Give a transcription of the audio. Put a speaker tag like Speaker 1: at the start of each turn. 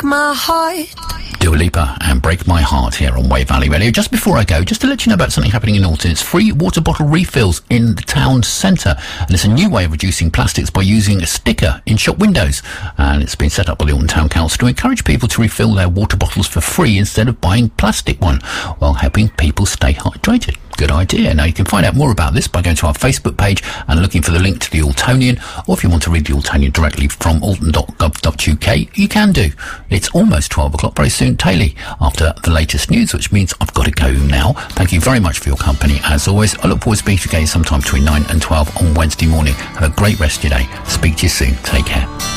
Speaker 1: my heart.
Speaker 2: Dua Lipa and Break My Heart here on Wave Valley Radio. Just before I go, just to let you know about something happening in Alton. It's free water bottle refills in the town centre, and it's a new way of reducing plastics by using a sticker in shop windows, and it's been set up by the Alton Town Council to encourage people to refill their water bottles for free instead of buying plastic one, while helping people stay hydrated. Good idea. Now, you can find out more about this by going to our Facebook page and looking for the link to the Altonian, or if you want to read the Altonian directly from alton.gov.uk, you can do. It's almost 12 o'clock, very soon, Taylor, after the latest news, which means I've got to go now. Thank you very much for your company, as always. I look forward to speaking to you again sometime between 9 and 12 on Wednesday morning. Have a great rest of your day. Speak to you soon. Take care.